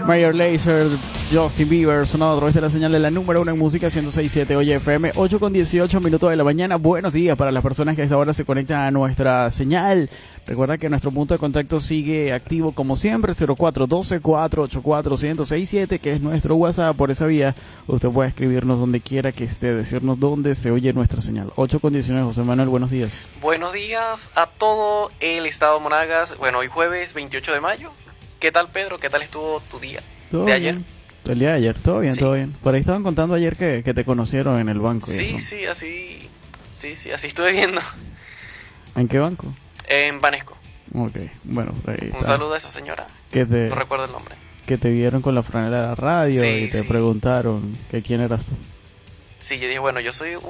Major Lazer, Justin Bieber, sonado a través de la señal de la número 1 en música 106.7 Oye FM, 8:18 de la mañana. Buenos días para las personas que a esta hora se conectan a nuestra señal. Recuerda que nuestro punto de contacto sigue activo como siempre, 0412-484-1067, que es nuestro WhatsApp. Por esa vía usted puede escribirnos donde quiera que esté, decirnos dónde se oye nuestra señal. 8:19, José Manuel, buenos días. Buenos días a todo el estado de Monagas. Bueno, hoy jueves 28 de mayo. ¿Qué tal, Pedro? ¿Qué tal estuvo tu día ¿Todo de bien? ayer? El día de ayer, todo bien, Sí. todo bien. Por ahí estaban contando ayer que te conocieron en el banco. Y Sí, eso. sí, así estuve viendo. ¿En qué banco? En Banesco. Ok, bueno, por ahí Un está. saludo a esa señora. Que te, No recuerdo el nombre. que te vieron con la franela de la radio Sí, y te sí. preguntaron que quién eras tú. Sí, yo dije, bueno, yo soy